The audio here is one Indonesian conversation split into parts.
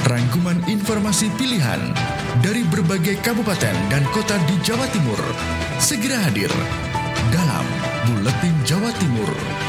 Rangkuman informasi pilihan dari berbagai kabupaten dan kota di Jawa Timur segera hadir dalam Buletin Jawa Timur.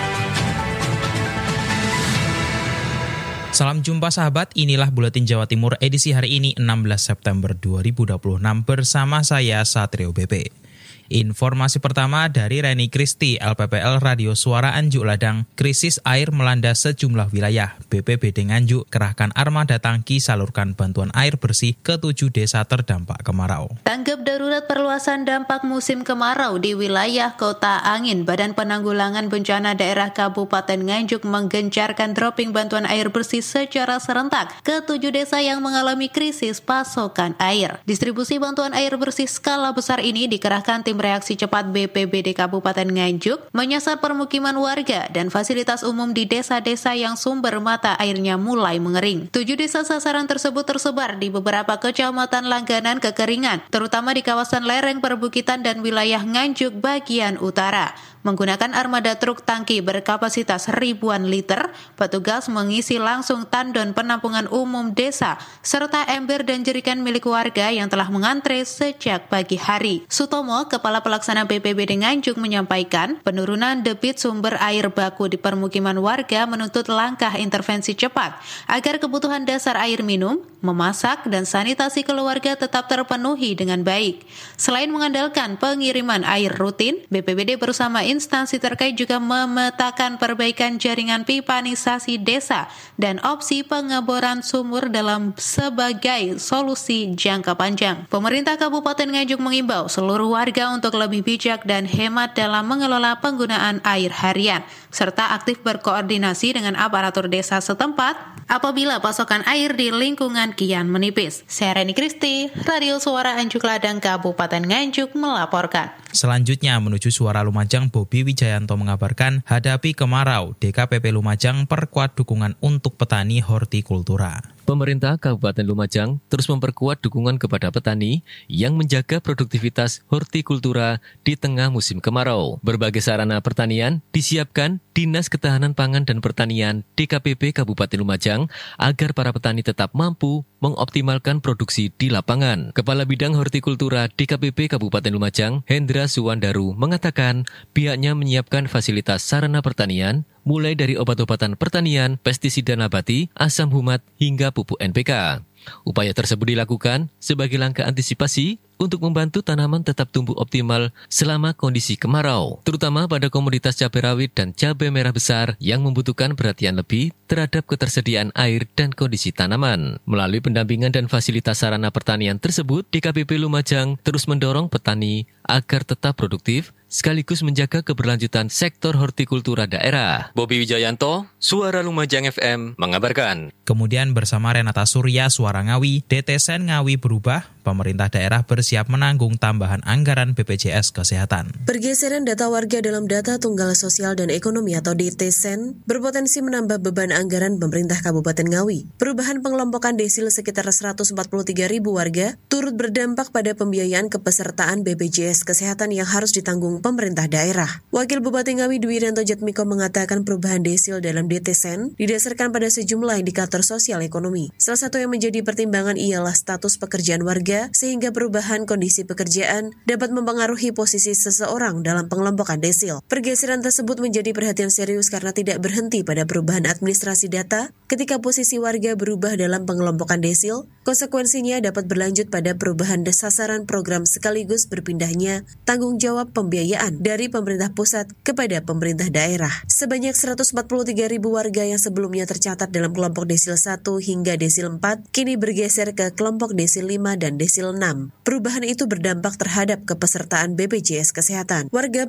Salam jumpa sahabat, inilah Buletin Jawa Timur edisi hari ini 16 September 2026 bersama saya Satrio BP. Informasi pertama dari Reni Kristi, LPPL Radio Suara Anjuk Ladang, krisis air melanda sejumlah wilayah. BPBD Nganjuk kerahkan armada tangki salurkan bantuan air bersih ke 7 desa terdampak kemarau. Tanggap darurat perluasan dampak musim kemarau di wilayah Kota Angin. Badan Penanggulangan Bencana Daerah Kabupaten Nganjuk menggencarkan dropping bantuan air bersih secara serentak ke 7 desa yang mengalami krisis pasokan air. Distribusi bantuan air bersih skala besar ini dikerahkan tim reaksi cepat BPBD Kabupaten Nganjuk menyasar permukiman warga dan fasilitas umum di desa-desa yang sumber mata airnya mulai mengering. 7 desa sasaran tersebut tersebar di beberapa kecamatan langganan kekeringan, terutama di kawasan lereng perbukitan dan wilayah Nganjuk bagian utara. Menggunakan armada truk tangki berkapasitas ribuan liter, petugas mengisi langsung tandon penampungan umum desa, serta ember dan jerikan milik warga yang telah mengantre sejak pagi hari. Sutomo, Kepala Pelaksana BPBD Nganjuk menyampaikan, penurunan debit sumber air baku di permukiman warga menuntut langkah intervensi cepat, agar kebutuhan dasar air minum, memasak, dan sanitasi keluarga tetap terpenuhi dengan baik. Selain mengandalkan pengiriman air rutin, BPBD bersama instansi terkait juga memetakan perbaikan jaringan pipanisasi desa dan opsi pengeboran sumur dalam sebagai solusi jangka panjang. Pemerintah Kabupaten Nganjuk mengimbau seluruh warga untuk lebih bijak dan hemat dalam mengelola penggunaan air harian, serta aktif berkoordinasi dengan aparatur desa setempat apabila pasokan air di lingkungan kian menipis. Saya Reni Kristi, Radio Suara Anjuk Ladang, Kabupaten Nganjuk melaporkan. Selanjutnya menuju Suara Lumajang, Bobi Wijayanto mengabarkan hadapi kemarau, DKPP Lumajang perkuat dukungan untuk petani hortikultura. Pemerintah Kabupaten Lumajang terus memperkuat dukungan kepada petani yang menjaga produktivitas hortikultura di tengah musim kemarau. Berbagai sarana pertanian disiapkan Dinas Ketahanan Pangan dan Pertanian DKPP Kabupaten Lumajang agar para petani tetap mampu mengoptimalkan produksi di lapangan. Kepala Bidang Hortikultura DKPP Kabupaten Lumajang, Hendra Suwandaru, mengatakan pihaknya menyiapkan fasilitas sarana pertanian mulai dari obat-obatan pertanian, pestisida nabati, asam humat, hingga pupuk NPK. Upaya tersebut dilakukan sebagai langkah antisipasi untuk membantu tanaman tetap tumbuh optimal selama kondisi kemarau, terutama pada komoditas cabai rawit dan cabai merah besar yang membutuhkan perhatian lebih terhadap ketersediaan air dan kondisi tanaman. Melalui pendampingan dan fasilitas sarana pertanian tersebut, DKPP Lumajang terus mendorong petani agar tetap produktif sekaligus menjaga keberlanjutan sektor hortikultura daerah. Bobi Wijayanto, Suara Lumajang FM, mengabarkan. Kemudian bersama Renata Surya, Suara Ngawi, DTSen Ngawi berubah, pemerintah daerah bersiap menanggung tambahan anggaran BPJS Kesehatan. Pergeseran data warga dalam data tunggal sosial dan ekonomi atau DTSen berpotensi menambah beban anggaran pemerintah Kabupaten Ngawi. Perubahan pengelompokan desil sekitar 143.000 warga turut berdampak pada pembiayaan kepesertaan BPJS Kesehatan yang harus ditanggung pemerintah daerah. Wakil Bupati Ngawi Dwi Rianto Jatmiko mengatakan perubahan desil dalam DTSen didasarkan pada sejumlah indikator sosial ekonomi. Salah satu yang menjadi pertimbangan ialah status pekerjaan warga, sehingga perubahan kondisi pekerjaan dapat mempengaruhi posisi seseorang dalam pengelompokan desil. Pergeseran tersebut menjadi perhatian serius karena tidak berhenti pada perubahan administrasi data. Ketika posisi warga berubah dalam pengelompokan desil, konsekuensinya dapat berlanjut pada perubahan sasaran program sekaligus berpindahnya tanggung jawab pembiayaan dari pemerintah pusat kepada pemerintah daerah. Sebanyak 143.000 warga yang sebelumnya tercatat dalam kelompok desil 1 hingga desil 4 kini bergeser ke kelompok desil 5 dan desil 6. Perubahan itu berdampak terhadap kepesertaan BPJS Kesehatan. Warga